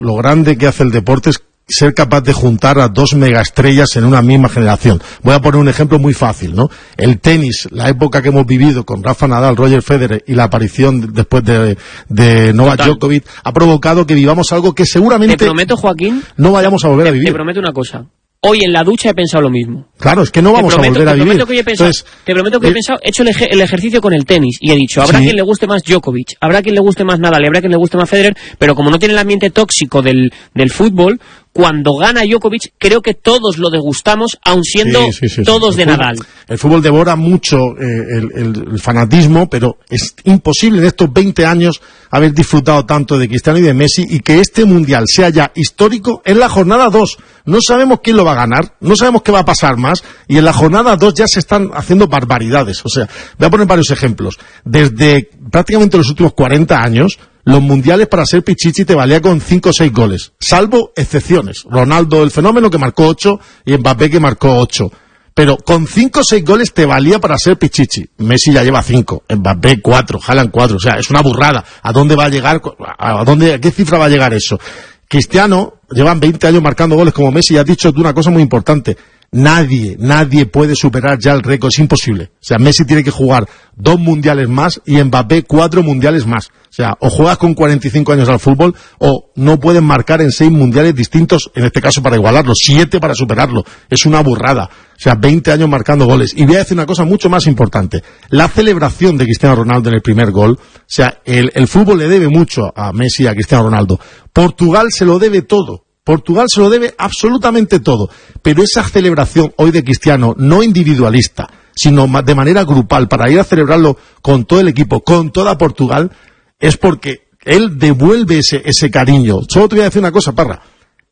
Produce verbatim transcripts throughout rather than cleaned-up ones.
lo grande que hace el deporte es ser capaz de juntar a dos megaestrellas en una misma generación. Voy a poner un ejemplo muy fácil, ¿no? El tenis, la época que hemos vivido con Rafa Nadal, Roger Federer y la aparición después de, de Novak Total. Djokovic, ha provocado que vivamos algo que seguramente... Te prometo, Joaquín... No vayamos a volver te, a vivir. Te prometo una cosa. Hoy en la ducha he pensado lo mismo. Claro, es que no vamos prometo, a volver a te vivir. Prometo que he pensado, Entonces, te prometo que eh, he pensado, he hecho el, ej el ejercicio con el tenis y he dicho, habrá sí. quien le guste más Djokovic, habrá quien le guste más Nadal, habrá quien le guste más Federer, pero como no tiene el ambiente tóxico del, del fútbol, cuando gana Djokovic, creo que todos lo degustamos, aun siendo sí, sí, sí, todos sí. de fútbol, Nadal. El fútbol devora mucho eh, el, el, el fanatismo, pero es imposible en estos veinte años haber disfrutado tanto de Cristiano y de Messi y que este Mundial sea ya histórico en la jornada dos. No sabemos quién lo va a ganar, no sabemos qué va a pasar más, y en la jornada dos ya se están haciendo barbaridades. O sea, voy a poner varios ejemplos. Desde prácticamente los últimos cuarenta años, los mundiales para ser pichichi te valía con cinco o seis goles, salvo excepciones. Ronaldo el fenómeno que marcó ocho y Mbappé que marcó ocho. Pero con cinco o seis goles te valía para ser pichichi. Messi ya lleva cinco, Mbappé cuatro, Haaland cuatro. O sea, es una burrada. ¿A dónde va a llegar? ¿A dónde, a qué cifra va a llegar eso? Cristiano, llevan veinte años marcando goles como Messi, y has dicho tú una cosa muy importante. Nadie, nadie puede superar ya el récord, es imposible. O sea, Messi tiene que jugar dos mundiales más y Mbappé cuatro mundiales más. O sea, o juegas con cuarenta y cinco años al fútbol o no pueden marcar en seis mundiales distintos, en este caso para igualarlo, siete para superarlo. Es una burrada. O sea, veinte años marcando goles. Y voy a decir una cosa mucho más importante. La celebración de Cristiano Ronaldo en el primer gol, o sea, el, el fútbol le debe mucho a Messi y a Cristiano Ronaldo. Portugal se lo debe todo. Portugal se lo debe absolutamente todo, pero esa celebración hoy de Cristiano, no individualista, sino de manera grupal, para ir a celebrarlo con todo el equipo, con toda Portugal, es porque él devuelve ese, ese cariño. Solo te voy a decir una cosa, Parra.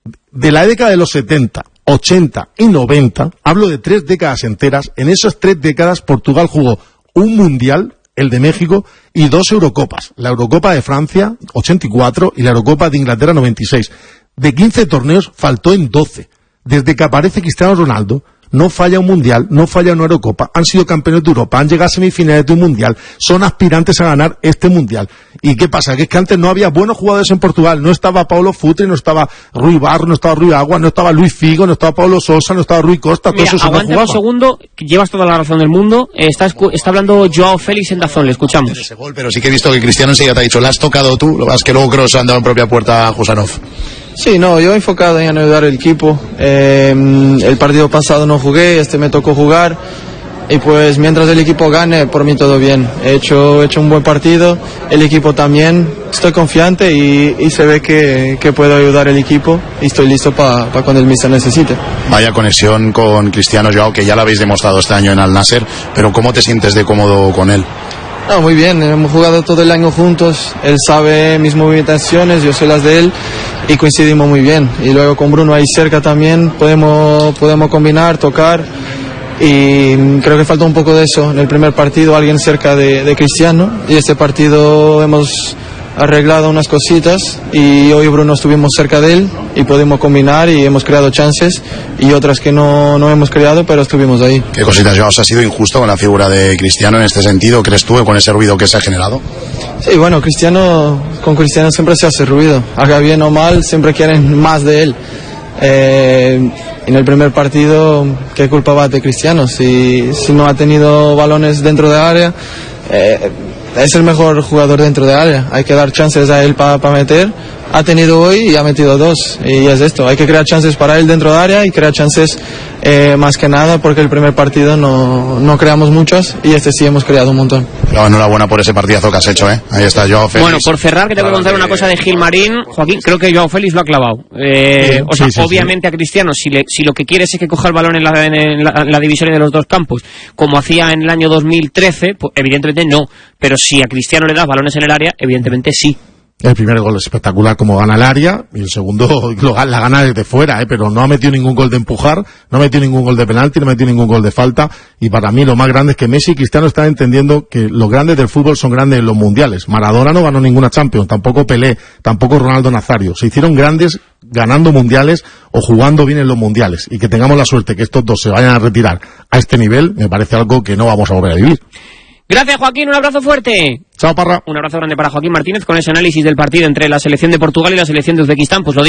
De la década de los setenta, ochenta y noventa, hablo de tres décadas enteras, en esas tres décadas Portugal jugó un mundial, el de México, y dos Eurocopas. La Eurocopa de Francia, ochenta y cuatro, y la Eurocopa de Inglaterra, noventa y seis. De quince torneos, faltó en doce. Desde que aparece Cristiano Ronaldo, no falla un mundial, no falla una Eurocopa, han sido campeones de Europa, han llegado a semifinales de un mundial, son aspirantes a ganar este mundial. ¿Y qué pasa? Que es que antes no había buenos jugadores en Portugal, no estaba Paulo Futre, no estaba Rui Barro, no estaba Rui Agua, no estaba Luis Figo, no estaba Paulo Sousa, no estaba Rui Costa. Mira, todo eso aguanta no un segundo, llevas toda la razón del mundo, eh, está, está hablando Joao Félix en Dazón, le escuchamos. Ese gol, pero sí que he visto que Cristiano enseguida te ha dicho, la has tocado tú, lo vas que luego creo que se han dado en propia puerta a Jusanov. Sí, no, yo enfocado en ayudar al equipo. Eh, el partido pasado no jugué, este me tocó jugar. Y pues mientras el equipo gane, por mí todo bien. He hecho, he hecho un buen partido, el equipo también. Estoy confiante y, y se ve que, que puedo ayudar al equipo y estoy listo para pa cuando el míster necesite. Vaya conexión con Cristiano, Joao, que ya lo habéis demostrado este año en Al Nassr, pero ¿cómo te sientes de cómodo con él? No, muy bien, hemos jugado todo el año juntos, él sabe mis movimentaciones, yo sé las de él y coincidimos muy bien. Y luego con Bruno ahí cerca también podemos, podemos combinar, tocar y creo que falta un poco de eso en el primer partido, alguien cerca de, de Cristiano, y este partido hemos arreglado unas cositas y hoy Bruno estuvimos cerca de él y pudimos combinar y hemos creado chances y otras que no, no hemos creado, pero estuvimos ahí. ¿Qué cositas, Joao? ¿Has sido injusto con la figura de Cristiano en este sentido? ¿Crees tú con ese ruido que se ha generado? Sí, bueno, Cristiano, con Cristiano siempre se hace ruido, haga bien o mal, siempre quieren más de él. Eh, en el primer partido, ¿qué culpa va de Cristiano? Si, si no ha tenido balones dentro del área, eh, es el mejor jugador dentro del área, hay que dar chances a él para pa meter. Ha tenido hoy y ha metido dos, y es esto, hay que crear chances para él dentro del área y crear chances eh, más que nada porque el primer partido no, no creamos muchas y este sí hemos creado un montón. Pero enhorabuena por ese partidazo que has hecho, ¿eh? Ahí está Joao Félix. Bueno, por cerrar, que te voy a contar una cosa de Gilmarín, Joaquín, creo que Joao Félix lo ha clavado. Eh, sí, o sea, sí, sí, obviamente sí. A Cristiano, si, le, si lo que quieres es que coja el balón en la, en la, en la divisoria de los dos campos, como hacía en el año dos mil trece, pues evidentemente no, pero si a Cristiano le das balones en el área, evidentemente sí. El primer gol es espectacular como gana el área y el segundo lo, la gana desde fuera, ¿eh? Pero no ha metido ningún gol de empujar, no ha metido ningún gol de penalti, no ha metido ningún gol de falta, y para mí lo más grande es que Messi y Cristiano están entendiendo que los grandes del fútbol son grandes en los mundiales. Maradona no ganó ninguna Champions, tampoco Pelé, tampoco Ronaldo Nazario. Se hicieron grandes ganando mundiales o jugando bien en los mundiales, y que tengamos la suerte que estos dos se vayan a retirar a este nivel me parece algo que no vamos a volver a vivir. Gracias, Joaquín, un abrazo fuerte. Chao, Parra. Un abrazo grande para Joaquín Martínez con ese análisis del partido entre la selección de Portugal y la selección de Uzbekistán. Pues lo